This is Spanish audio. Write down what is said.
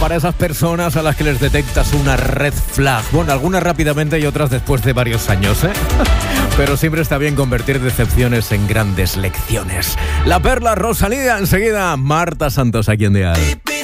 para esas personas a las que les detectas una red flag. Bueno, algunas rápidamente y otras después de varios años, ¿eh? Pero siempre está bien convertir decepciones en grandes lecciones. La Perla, Rosalía, enseguida Marta Santos aquí en Dial.